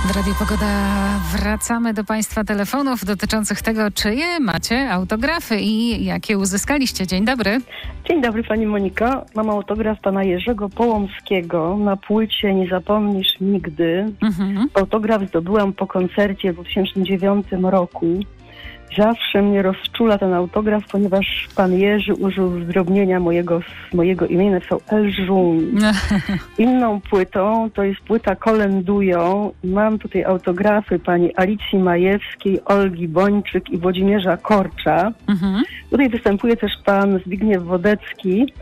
W Radiu Pogoda wracamy do Państwa telefonów dotyczących tego, czyje macie autografy i jakie uzyskaliście. Dzień dobry. Dzień dobry Pani Moniko. Mam autograf Pana Jerzego Połomskiego na płycie Nie zapomnisz nigdy. Autograf zdobyłam po koncercie w 2009 roku. Zawsze mnie rozczula ten autograf, ponieważ Pan Jerzy użył zdrobnienia mojego imienia, są Elżun. Inną płytą to jest płyta Kolędują. Mam tutaj autografy pani Alicji Majewskiej, Olgi Bończyk i Włodzimierza Korcza. Tutaj występuje też pan Zbigniew Wodecki.